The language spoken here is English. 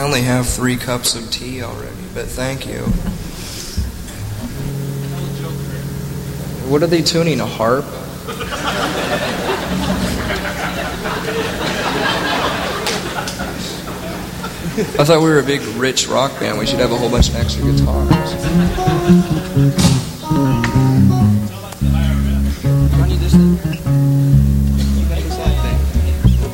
I only have 3 cups of tea already, but thank you. What are they tuning, a harp? I thought we were a big, rich rock band. We should have a whole bunch of extra guitars.